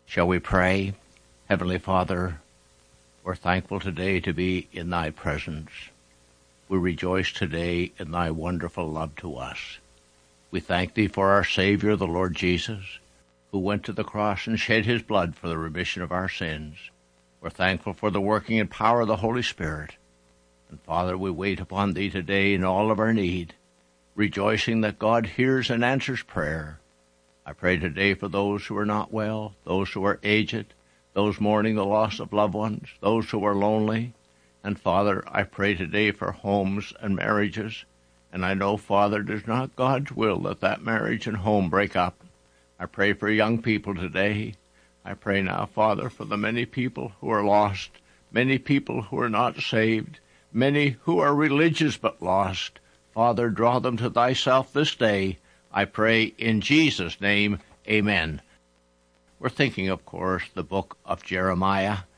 Shall we pray? Heavenly Father, we're thankful today to be in Thy presence. We rejoice today in Thy wonderful love to us. We thank Thee for our Savior, the Lord Jesus, who went to the cross and shed His blood for the remission of our sins. We're thankful for the working and power of the Holy Spirit. And Father, we wait upon Thee today in all of our need, rejoicing that God hears and answers prayer. I pray today for those who are not well, those who are aged, those mourning the loss of loved ones, those who are lonely. And Father, I pray today for homes and marriages. And I know, Father, it is not God's will that marriage and home break up. I pray for young people today. I pray now, Father, for the many people who are lost, many people who are not saved, many who are religious but lost. Father, draw them to Thyself this day. I pray in Jesus' name, amen. We're thinking, of course, the book of Jeremiah.